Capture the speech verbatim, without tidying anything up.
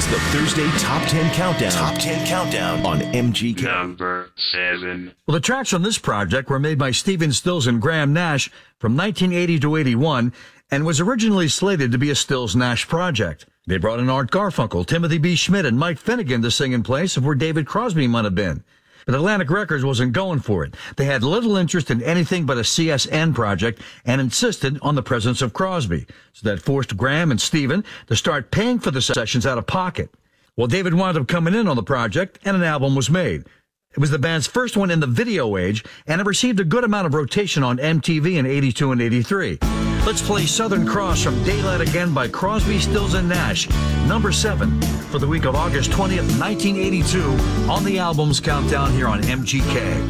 the Thursday Top ten Countdown. Top ten Countdown on M G K. Number seven. Well, the tracks on this project were made by Stephen Stills and Graham Nash from nineteen eighty to eighty-one and was originally slated to be a Stills-Nash project. They brought in Art Garfunkel, Timothy B. Schmidt, and Mike Finnegan to sing in place of where David Crosby might have been. But Atlantic Records wasn't going for it. They had little interest in anything but a C S N project and insisted on the presence of Crosby. So that forced Graham and Stephen to start paying for the sessions out of pocket. Well, David wound up coming in on the project, and an album was made. It was the band's first one in the video age, and it received a good amount of rotation on M T V in eighty-two and eighty-three. Let's play Southern Cross from Daylight Again by Crosby, Stills, and Nash, number seven, for the week of August twentieth, nineteen eighty-two, on the album's countdown here on M G K.